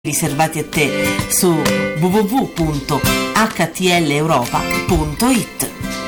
riservati a te su www.htleuropa.it.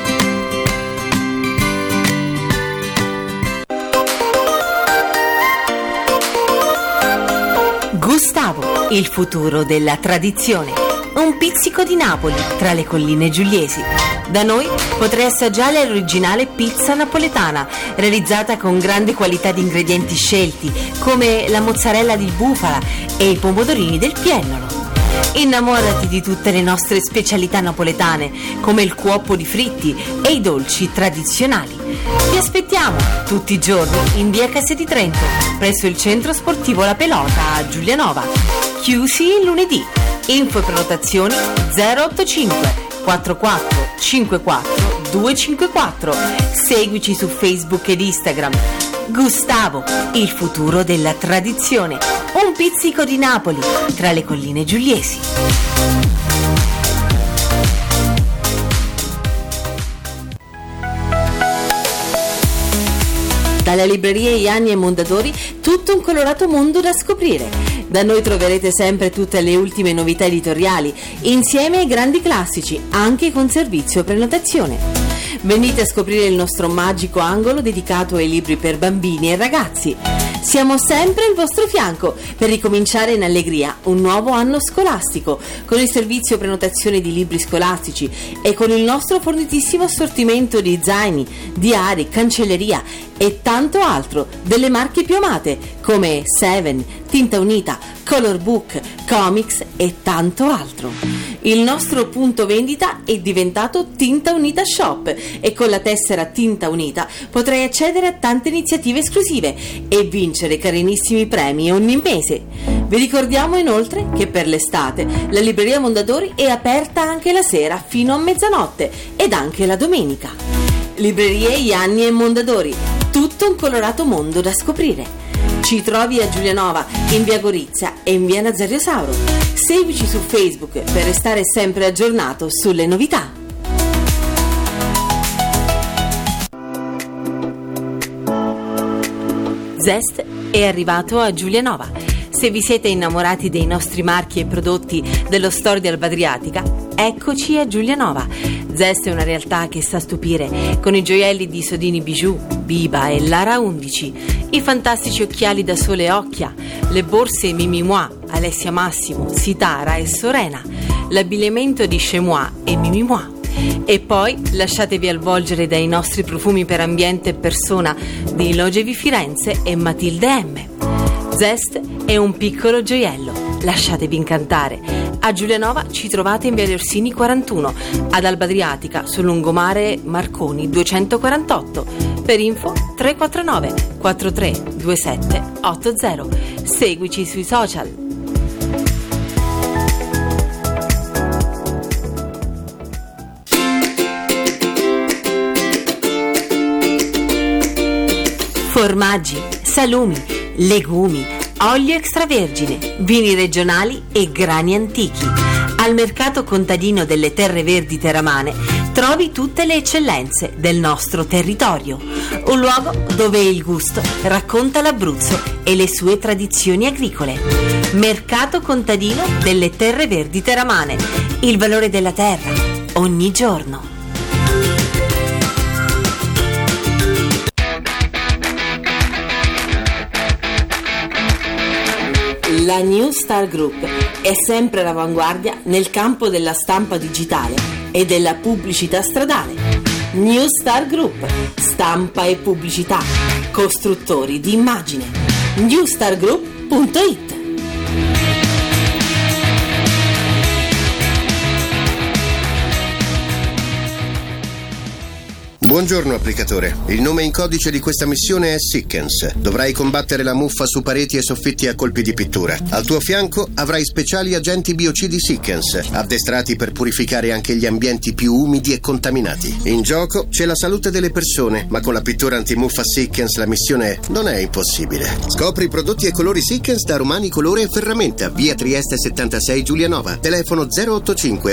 Gustavo, il futuro della tradizione. Un pizzico di Napoli tra le colline giuliesi. Da noi potrai assaggiare l'originale pizza napoletana, realizzata con grande qualità di ingredienti scelti, come la mozzarella di bufala e i pomodorini del Piennolo. Innamorati di tutte le nostre specialità napoletane, come il cuoppo di fritti e i dolci tradizionali. Ti aspettiamo tutti i giorni in via Casse di Trento, presso il centro sportivo La Pelota a Giulianova. Chiusi il lunedì. Info e prenotazioni 085 44 54 254. Seguici su Facebook ed Instagram. Gustavo, il futuro della tradizione. Un pizzico di Napoli tra le colline giuliesi. Dalla libreria Ianni e Mondadori, tutto un colorato mondo da scoprire. Da noi troverete sempre tutte le ultime novità editoriali, insieme ai grandi classici, anche con servizio prenotazione. Venite a scoprire il nostro magico angolo dedicato ai libri per bambini e ragazzi. Siamo sempre al vostro fianco per ricominciare in allegria un nuovo anno scolastico, con il servizio prenotazione di libri scolastici e con il nostro fornitissimo assortimento di zaini, diari, cancelleria e tanto altro delle marche più amate come Seven, Tinta Unita, Color Book, Comics e tanto altro. Il nostro punto vendita è diventato Tinta Unita Shop e con la tessera Tinta Unita potrai accedere a tante iniziative esclusive e vincere carinissimi premi ogni mese. Vi ricordiamo inoltre che per l'estate la libreria Mondadori è aperta anche la sera fino a mezzanotte ed anche la domenica. Librerie Ianni e Mondadori, tutto un colorato mondo da scoprire. Ci trovi a Giulianova, in via Gorizia e in via Nazario Sauro. Seguici su Facebook per restare sempre aggiornato sulle novità. Zest è arrivato a Giulianova. Se vi siete innamorati dei nostri marchi e prodotti dello store di Alba Adriatica, eccoci a Giulianova. Zest è una realtà che sa stupire, con i gioielli di Sodini Bijou, Biba e Lara 11, i fantastici occhiali da sole Occhia, le borse Mimi Moi, Alessia Massimo, Sitara e Sorena, l'abbigliamento di Chemois e Mimi Moi. E poi lasciatevi avvolgere dai nostri profumi per ambiente e persona di Logevi Firenze e Matilde M. Zest è un piccolo gioiello, lasciatevi incantare. A Giulianova ci trovate in via de Orsini 41, ad Alba Adriatica sul lungomare Marconi 248. Per info 349 4327 80. Seguici sui social. Formaggi, salumi, legumi, olio extravergine, vini regionali e grani antichi. Al mercato contadino delle Terre Verdi Teramane trovi tutte le eccellenze del nostro territorio. Un luogo dove il gusto racconta l'Abruzzo e le sue tradizioni agricole. Mercato contadino delle Terre Verdi Teramane. Il valore della terra ogni giorno. La New Star Group è sempre all'avanguardia nel campo della stampa digitale e della pubblicità stradale. New Star Group, stampa e pubblicità, costruttori di immagine. newstargroup.it. Buongiorno applicatore, il nome in codice di questa missione è Sickens. Dovrai combattere la muffa su pareti e soffitti a colpi di pittura. Al tuo fianco avrai speciali agenti biocidi Sickens, addestrati per purificare anche gli ambienti più umidi e contaminati. In gioco c'è la salute delle persone, ma con la pittura antimuffa Sickens la missione non è impossibile. Scopri prodotti e colori Sickens da Romani Colore e Ferramenta, via Trieste 76 Giulianova. Telefono 085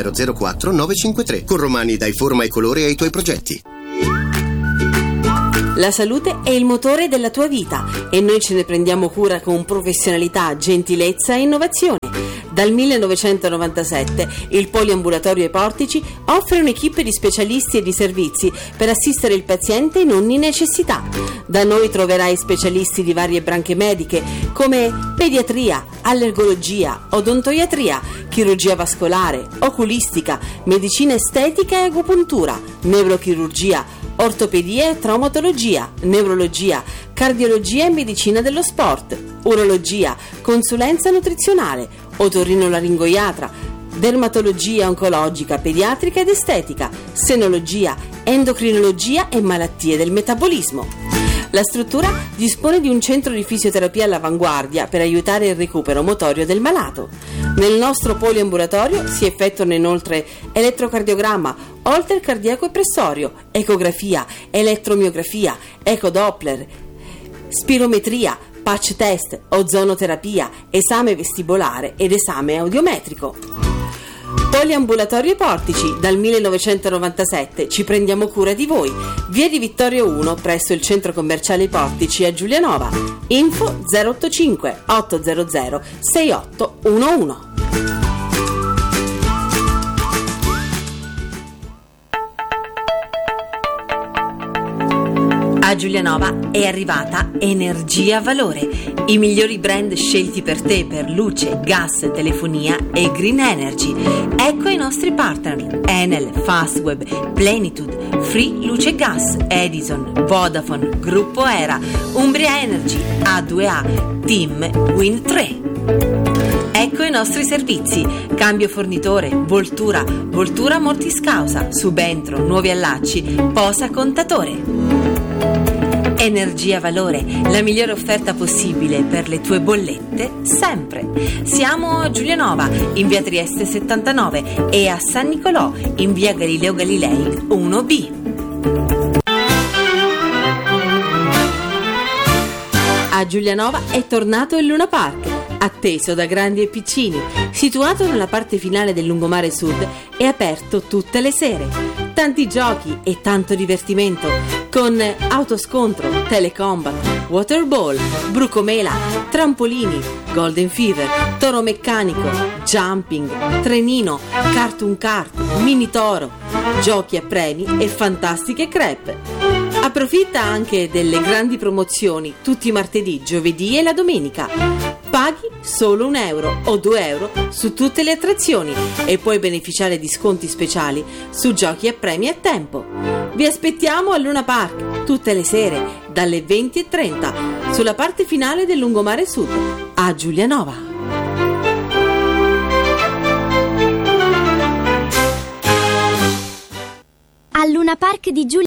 8004 953. Con Romani dai forma e colore ai tuoi progetti. La salute è il motore della tua vita e noi ce ne prendiamo cura con professionalità, gentilezza e innovazione. Dal 1997 il Poliambulatorio ai Portici offre un'equipe di specialisti e di servizi per assistere il paziente in ogni necessità. Da noi troverai specialisti di varie branche mediche come pediatria, allergologia, odontoiatria, chirurgia vascolare, oculistica, medicina estetica e agopuntura, neurochirurgia, ortopedia e traumatologia, neurologia, cardiologia e medicina dello sport, urologia, consulenza nutrizionale, otorinolaringoiatra, dermatologia oncologica, pediatrica ed estetica, senologia, endocrinologia e malattie del metabolismo. La struttura dispone di un centro di fisioterapia all'avanguardia per aiutare il recupero motorio del malato. Nel nostro poliambulatorio si effettuano inoltre elettrocardiogramma, holter cardiaco e pressorio, ecografia, elettromiografia, ecodoppler, spirometria, patch test, ozonoterapia, esame vestibolare ed esame audiometrico. Poliambulatorio ai Portici, dal 1997 ci prendiamo cura di voi. Via di Vittorio 1 presso il centro commerciale I Portici a Giulianova. Info 085 800 6811. A Giulianova è arrivata Energia Valore, i migliori brand scelti per te per luce, gas, telefonia e green energy. Ecco i nostri partner: Enel, Fastweb, Plenitude, Free Luce e Gas, Edison, Vodafone, Gruppo Era, Umbria Energy, A2A, Team, Wind 3. Ecco i nostri servizi: cambio fornitore, voltura mortis causa, subentro, nuovi allacci, posa contatore. Energia Valore, la migliore offerta possibile per le tue bollette sempre. Siamo a Giulianova, in via Trieste 79 e a San Nicolò, in via Galileo Galilei 1B. A Giulianova è tornato il Luna Park, atteso da grandi e piccini, situato nella parte finale del lungomare sud e aperto tutte le sere. Tanti giochi e tanto divertimento con autoscontro, telecombat, waterball, brucomela, trampolini, golden fever, toro meccanico, jumping, trenino, cartoon kart, mini toro, giochi a premi e fantastiche crepe. Approfitta anche delle grandi promozioni tutti i martedì, giovedì e la domenica. Paghi solo €1 o €2 su tutte le attrazioni e puoi beneficiare di sconti speciali su giochi a premi a tempo. Vi aspettiamo al Luna Park tutte le sere dalle 20:30 sulla parte finale del lungomare sud a Giulianova. Al Luna Park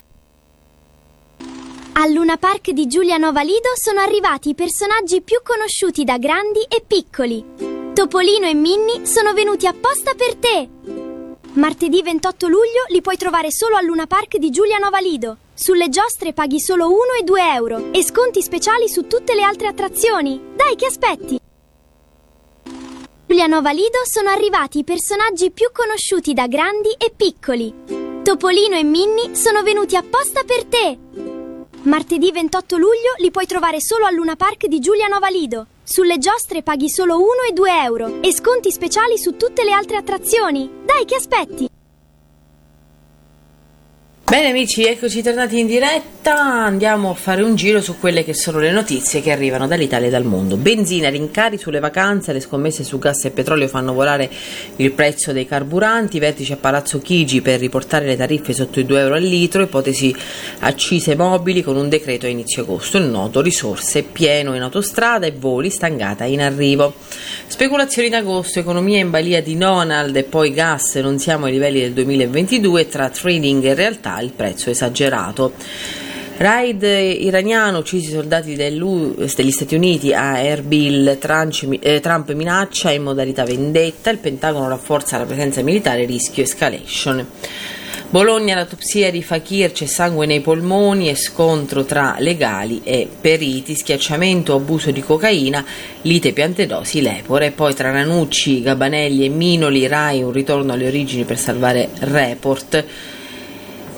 di Giulianova Lido sono arrivati i personaggi più conosciuti da grandi e piccoli. Topolino e Minnie sono venuti apposta per te. Martedì 28 luglio li puoi trovare solo al Luna Park di Giulianova Lido. Sulle giostre paghi solo €1 e €2 e sconti speciali su tutte le altre attrazioni. Dai, che aspetti? Giulianova Lido sono arrivati i personaggi più conosciuti da grandi e piccoli. Topolino e Minnie sono venuti apposta per te. Martedì 28 luglio li puoi trovare solo al Luna Park di Giulianova Lido. Sulle giostre paghi solo €1 e €2 e sconti speciali su tutte le altre attrazioni. Dai, che aspetti? Bene amici, eccoci tornati in diretta, andiamo a fare un giro su quelle che sono le notizie che arrivano dall'Italia e dal mondo. Benzina, rincari sulle vacanze, le scommesse su gas e petrolio fanno volare il prezzo dei carburanti, vertice a Palazzo Chigi per riportare le tariffe sotto i €2 al litro, ipotesi accise mobili con un decreto a inizio agosto, il noto risorse pieno in autostrada e voli stangata in arrivo. Speculazioni in agosto, economia in balia di Donald e poi gas, non siamo ai livelli del 2022, tra trading e realtà il prezzo esagerato. Raid iraniano, uccisi soldati degli Stati Uniti a Erbil, Trump minaccia in modalità vendetta, il Pentagono rafforza la presenza militare, rischio escalation. Bologna, l'autopsia di Fakir, c'è sangue nei polmoni e scontro tra legali e periti, schiacciamento, abuso di cocaina, lite piantedosi, lepore. Poi tra Ranucci, Gabanelli e Minoli, Rai un ritorno alle origini per salvare Report.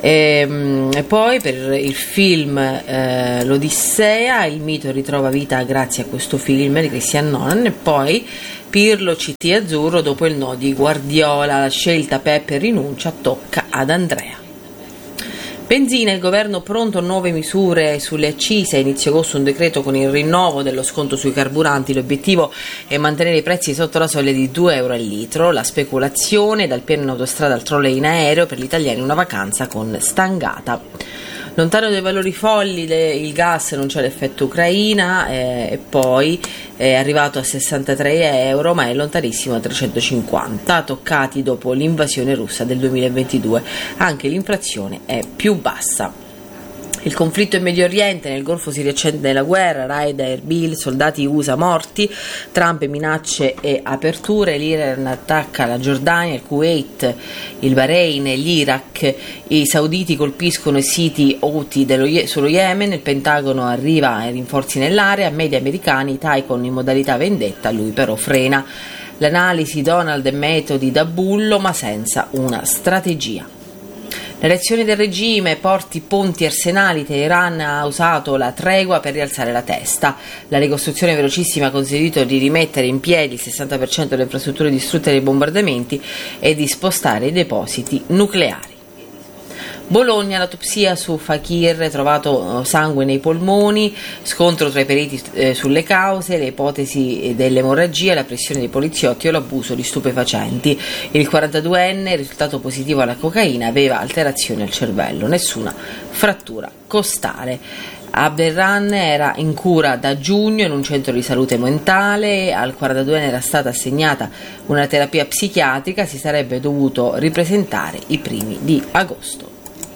E poi per il film L'Odissea, il mito ritrova vita grazie a questo film di Christian Nolan. E poi Pirlo, CT azzurro, dopo il no di Guardiola, la scelta Peppe rinuncia, tocca ad Andrea. Benzina, il governo pronto a nuove misure sulle accise, inizio agosto un decreto con il rinnovo dello sconto sui carburanti, l'obiettivo è mantenere i prezzi sotto la soglia di €2 al litro, la speculazione dal piano in autostrada al trolley in aereo, per gli italiani una vacanza con stangata. Lontano dai valori folli il gas, non c'è l'effetto Ucraina, e poi è arrivato a €63, ma è lontanissimo a 350, toccati dopo l'invasione russa del 2022. Anche l'inflazione è più bassa. Il conflitto in Medio Oriente, nel Golfo si riaccende la guerra, raid a Erbil, soldati USA morti, Trump minacce e aperture, l'Iran attacca la Giordania, il Kuwait, il Bahrain, l'Iraq, i sauditi colpiscono i siti Houthi sullo Yemen, il Pentagono arriva ai rinforzi nell'area, media americani, Taikon in modalità vendetta, lui però frena. L'analisi Donald e metodi da bullo ma senza una strategia. L'elezione del regime, porti, ponti, arsenali, Teheran ha usato la tregua per rialzare la testa. La ricostruzione velocissima ha consentito di rimettere in piedi il 60% delle infrastrutture distrutte dai bombardamenti e di spostare i depositi nucleari. Bologna, l'autopsia su Fakir, trovato sangue nei polmoni, scontro tra i periti sulle cause, le ipotesi dell'emorragia, la pressione dei poliziotti o l'abuso di stupefacenti. Il 42enne, risultato positivo alla cocaina, aveva alterazioni al cervello, nessuna frattura costale. Abderran era in cura da giugno in un centro di salute mentale, al 42enne era stata assegnata una terapia psichiatrica, si sarebbe dovuto ripresentare i primi di agosto.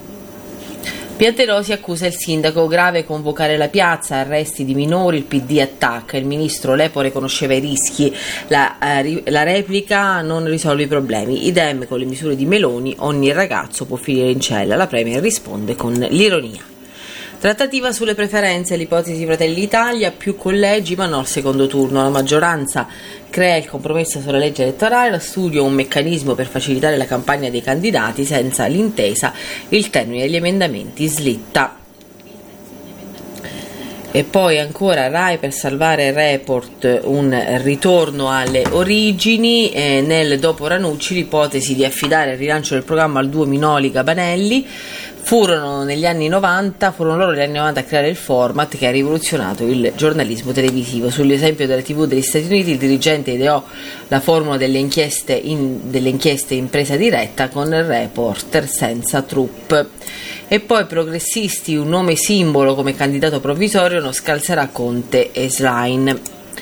Piantedosi accusa il sindaco, grave convocare la piazza, arresti di minori, il PD attacca, il ministro Lepore conosceva i rischi, la replica non risolve i problemi, idem con le misure di Meloni, ogni ragazzo può finire in cella, la Premier risponde con l'ironia. Trattativa sulle preferenze, l'ipotesi Fratelli d'Italia, più collegi ma no al secondo turno, la maggioranza crea il compromesso sulla legge elettorale, la studio un meccanismo per facilitare la campagna dei candidati, senza l'intesa il termine degli emendamenti slitta. E poi ancora Rai per salvare il report, un ritorno alle origini, nel dopo Ranucci l'ipotesi di affidare il rilancio del programma al duo Minoli-Gabanelli. Furono loro negli anni 90 a creare il format che ha rivoluzionato il giornalismo televisivo. Sull'esempio della TV degli Stati Uniti, il dirigente ideò la formula delle inchieste in presa diretta con il reporter senza troupe. E poi progressisti, un nome simbolo come candidato provvisorio non scalzerà Conte e Schlein.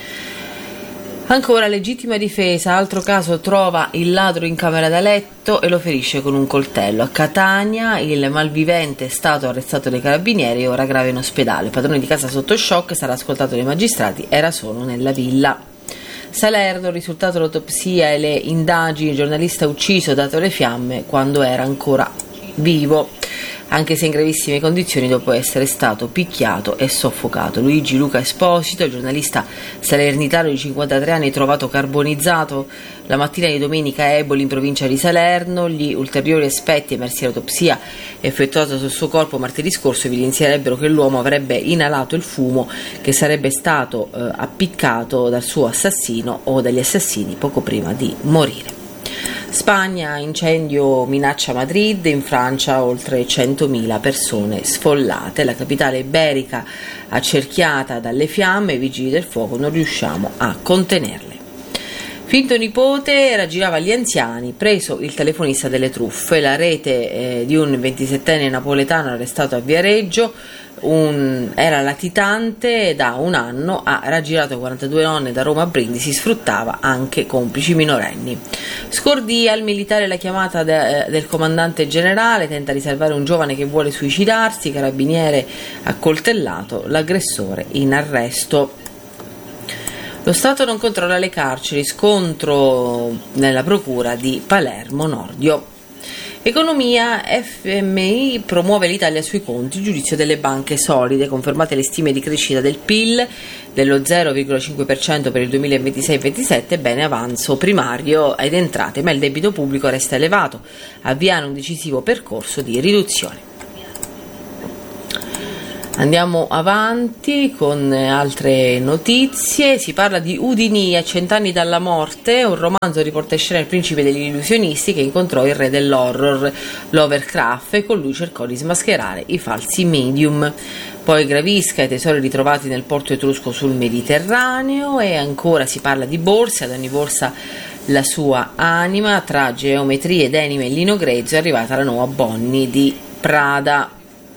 Ancora legittima difesa, altro caso, trova il ladro in camera da letto e lo ferisce con un coltello. A Catania il malvivente è stato arrestato dai carabinieri e ora grave in ospedale. Il padrone di casa sotto shock, sarà ascoltato dai magistrati, era solo nella villa. Salerno, risultato l'autopsia e le indagini, il giornalista ucciso dato le fiamme quando era ancora vivo, anche se in gravissime condizioni dopo essere stato picchiato e soffocato. Luigi Luca Esposito, il giornalista salernitano di 53 anni trovato carbonizzato la mattina di domenica a Eboli in provincia di Salerno. Gli ulteriori aspetti emersi all'autopsia effettuata sul suo corpo martedì scorso evidenzierebbero che l'uomo avrebbe inalato il fumo che sarebbe stato appiccato dal suo assassino o dagli assassini poco prima di morire. Spagna, incendio minaccia Madrid, in Francia oltre 100.000 persone sfollate, la capitale iberica accerchiata dalle fiamme, i vigili del fuoco non riusciamo a contenerle. Finto nipote raggirava gli anziani, preso il telefonista delle truffe, la rete di un 27enne napoletano arrestato a Viareggio, era latitante da un anno, ha raggirato 42 donne da Roma a Brindisi, sfruttava anche complici minorenni. Scordia, il militare la chiamata del comandante generale, tenta di salvare un giovane che vuole suicidarsi, carabiniere accoltellato, l'aggressore in arresto. Lo Stato non controlla le carceri, scontro nella procura di Palermo Nordio. Economia, FMI promuove l'Italia sui conti, giudizio delle banche solide, confermate le stime di crescita del PIL dello 0,5% per il 2026-27, bene avanzo primario ed entrate, ma il debito pubblico resta elevato, avviano un decisivo percorso di riduzione. Andiamo avanti con altre notizie. Si parla di Houdini a 100 anni dalla morte, un romanzo riporta in scena il principe degli illusionisti che incontrò il re dell'horror, Lovecraft, e con lui cercò di smascherare i falsi medium. Poi Gravisca, i tesori ritrovati nel porto etrusco sul Mediterraneo, e ancora si parla di borse, ad ogni borsa la sua anima, tra geometrie, denime e lino grezzo è arrivata la nuova Bonnie di Prada.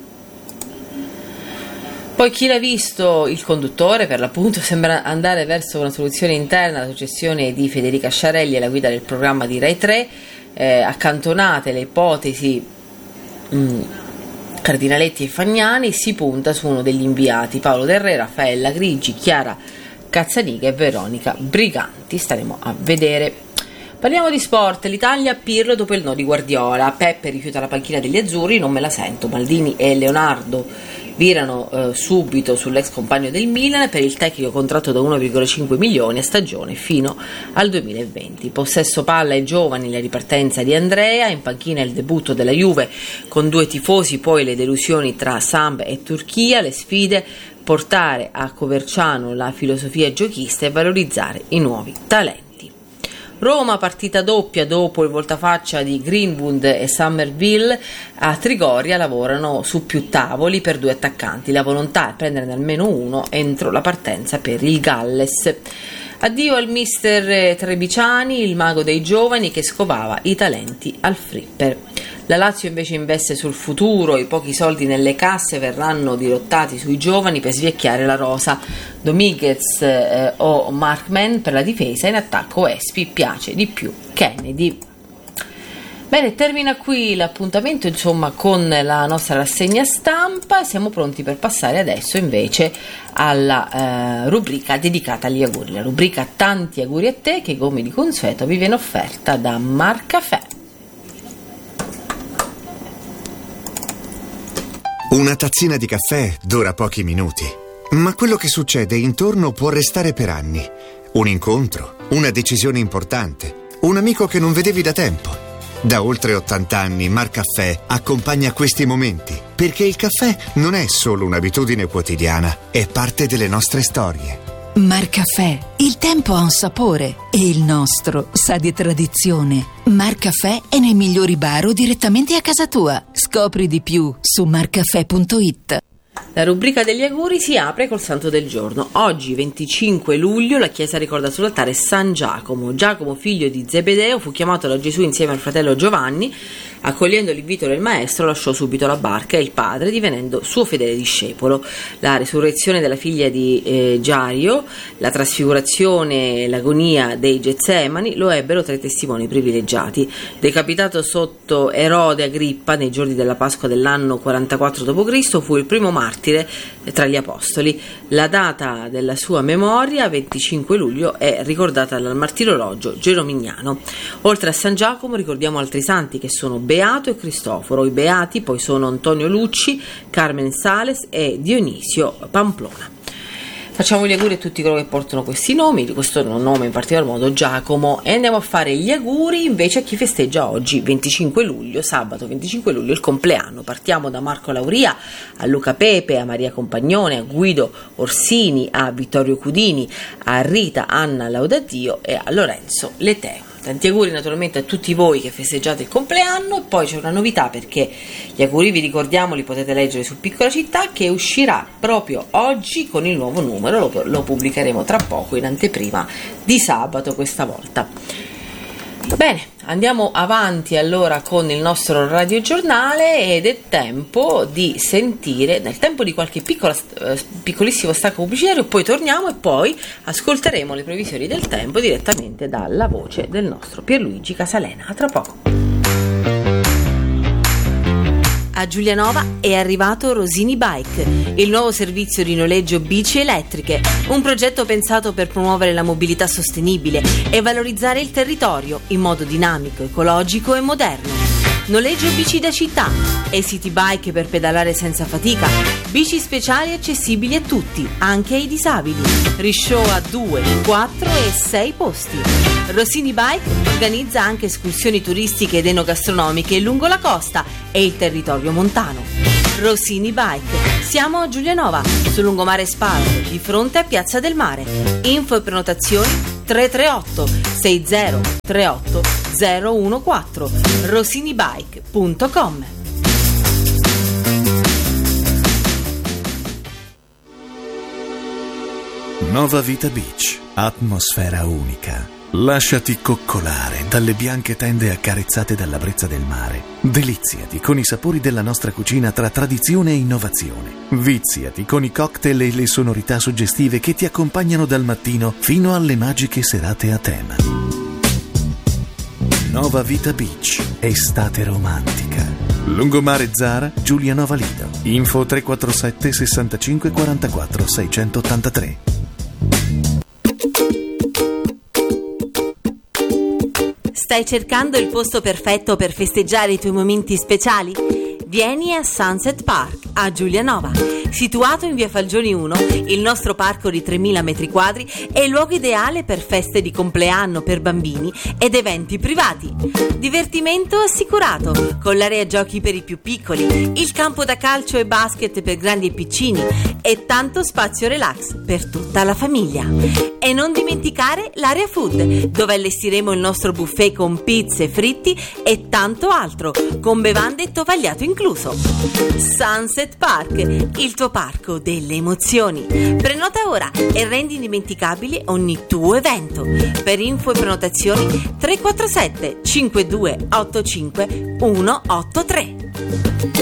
Poi chi l'ha visto, il conduttore per l'appunto, sembra andare verso una soluzione interna, la successione di Federica Sciarelli alla guida del programma di Rai 3, accantonate le ipotesi Cardinaletti e Fagnani, si punta su uno degli inviati, Paolo Del Re, Raffaella Grigi, Chiara Cazzaniga e Veronica Briganti. Staremo a vedere. Parliamo di sport. L'Italia a Pirlo dopo il no di Guardiola. Peppe rifiuta la panchina degli azzurri, non me la sento. Maldini e Leonardo virano subito sull'ex compagno del Milan per il tecnico contratto da 1,5 milioni a stagione fino al 2020. Possesso palla ai giovani, la ripartenza di Andrea, in panchina il debutto della Juve con 2 tifosi, poi le delusioni tra Samp e Turchia, le sfide, portare a Coverciano la filosofia giochista e valorizzare i nuovi talenti. Roma, partita doppia dopo il voltafaccia di Greenwood e Summerville. A Trigoria lavorano su più tavoli per 2 attaccanti. La volontà è prenderne almeno uno entro la partenza per il Galles. Addio al mister Trebiciani, il mago dei giovani che scovava i talenti al flipper. La Lazio invece investe sul futuro, i pochi soldi nelle casse verranno dirottati sui giovani per svecchiare la rosa. Dominguez o Markman per la difesa, in attacco Espi, piace di più Kennedy. Bene, termina qui l'appuntamento con la nostra rassegna stampa. Siamo pronti per passare adesso invece alla rubrica dedicata agli auguri, la rubrica Tanti auguri a te, che come di consueto vi viene offerta da Marcaffè. Una tazzina di caffè dura pochi minuti, ma quello che succede intorno può restare per anni. Un incontro, una decisione importante, un amico che non vedevi da tempo. Da oltre 80 anni Marcaffè accompagna questi momenti, perché il caffè non è solo un'abitudine quotidiana, è parte delle nostre storie. Marcaffè, il tempo ha un sapore e il nostro sa di tradizione. Marcaffè è nei migliori bar o direttamente a casa tua. Scopri di più su marcaffè.it. La rubrica degli auguri si apre col santo del giorno. Oggi, 25 luglio, la Chiesa ricorda sull'altare San Giacomo. Giacomo, figlio di Zebedeo, fu chiamato da Gesù insieme al fratello Giovanni. Accogliendo l'invito del maestro, lasciò subito la barca e il padre, divenendo suo fedele discepolo. La risurrezione della figlia di Giario, la trasfigurazione e l'agonia dei Getsemani lo ebbero tra i testimoni privilegiati. Decapitato sotto Erode Agrippa nei giorni della Pasqua dell'anno 44 d.C., fu il primo martire tra gli apostoli. La data della sua memoria, 25 luglio, è ricordata dal martirologio Geromignano. Oltre a San Giacomo ricordiamo altri santi che sono Beato e Cristoforo. I beati poi sono Antonio Lucci, Carmen Sales e Dionisio Pamplona. Facciamo gli auguri a tutti coloro che portano questi nomi, di questo nome in particolar modo Giacomo, e andiamo a fare gli auguri invece a chi festeggia oggi 25 luglio, sabato 25 luglio, il compleanno. Partiamo da Marco Lauria, a Luca Pepe, a Maria Compagnone, a Guido Orsini, a Vittorio Cudini, a Rita Anna Laudadio e a Lorenzo Leteo. Tanti auguri naturalmente a tutti voi che festeggiate il compleanno. E poi c'è una novità, perché gli auguri, vi ricordiamo, li potete leggere su Piccola Città, che uscirà proprio oggi con il nuovo numero, lo pubblicheremo tra poco in anteprima di sabato questa volta. Bene, andiamo avanti allora con il nostro radiogiornale ed è tempo di sentire, nel tempo di qualche piccolissimo stacco pubblicitario, poi torniamo e poi ascolteremo le previsioni del tempo direttamente dalla voce del nostro Pierluigi Casalena. A tra poco. A Giulianova è arrivato Rosini Bike, il nuovo servizio di noleggio bici elettriche, un progetto pensato per promuovere la mobilità sostenibile e valorizzare il territorio in modo dinamico, ecologico e moderno. noleggio bici da città e city bike per pedalare senza fatica, bici speciali accessibili a tutti, anche ai disabili, rishow a 2, 4 e 6 posti. Rossini Bike organizza anche escursioni turistiche ed enogastronomiche lungo la costa e il territorio montano. Rossini Bike, siamo a Giulianova, sul lungomare Spalto, di fronte a Piazza del Mare. Info e prenotazioni 338 6038 014 rossinibike.com. Nova Vita Beach, atmosfera unica. Lasciati coccolare dalle bianche tende accarezzate dalla brezza del mare. Deliziati con i sapori della nostra cucina tra tradizione e innovazione. Viziati con i cocktail e le sonorità suggestive che ti accompagnano dal mattino fino alle magiche serate a tema. Nova Vita Beach, estate romantica. Lungomare Zara, Giulianova Lido. Info 347 65 44 683. Stai cercando il posto perfetto per festeggiare i tuoi momenti speciali? Vieni a Sunset Park a Giulianova. Situato in via Falgioni 1, il nostro parco di 3.000 metri quadri è il luogo ideale per feste di compleanno per bambini ed eventi privati. Divertimento assicurato, con l'area giochi per i più piccoli, il campo da calcio e basket per grandi e piccini e tanto spazio relax per tutta la famiglia. E non dimenticare l'area food, dove allestiremo il nostro buffet con pizze, fritti e tanto altro, con bevande e tovagliato incluso. Sunset Park, il tuo parco delle emozioni. Prenota ora e rendi indimenticabile ogni tuo evento. Per info e prenotazioni 347 5285 183.